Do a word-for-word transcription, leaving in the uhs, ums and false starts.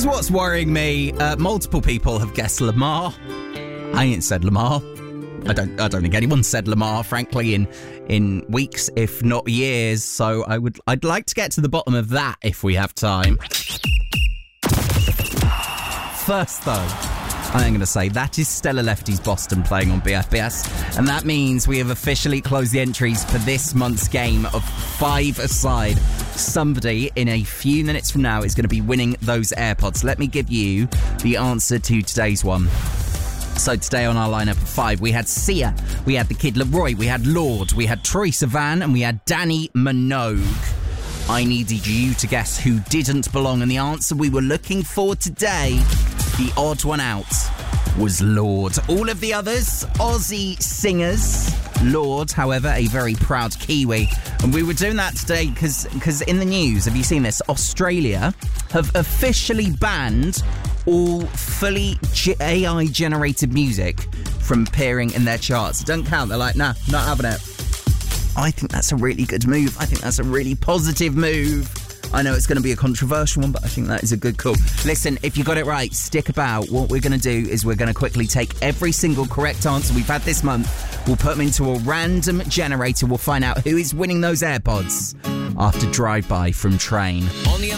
what's worrying me. Uh, multiple people have guessed Lamar. I ain't said Lamar. I don't I don't think anyone said Lamar, frankly, in in weeks, if not years. So I would I'd like to get to the bottom of that if we have time. First, though, I'm going to say that is Stella Lefty's Boston playing on B F B S, and that means we have officially closed the entries for this month's game of five-a-side. Somebody in a few minutes from now is going to be winning those AirPods. Let me give you the answer to today's one. So today on our lineup of five, we had Sia, we had the Kid Laroi, we had Lorde, we had Troye Sivan, and we had Danny Minogue. I needed you to guess who didn't belong, and the answer we were looking for today, the odd one out, was Lorde. All of the others, Aussie singers. Lorde, however, a very proud Kiwi. And we were doing that today because because in the news, have you seen this? Australia have officially banned all fully A I-generated music from appearing in their charts. It doesn't count. They're like, nah, not having it. I think that's a really good move. I think that's a really positive move. I know it's going to be a controversial one, but I think that is a good call. Listen, if you got it right, stick about. What we're going to do is we're going to quickly take every single correct answer we've had this month. We'll put them into a random generator. We'll find out who is winning those AirPods after Drive By from Train. On the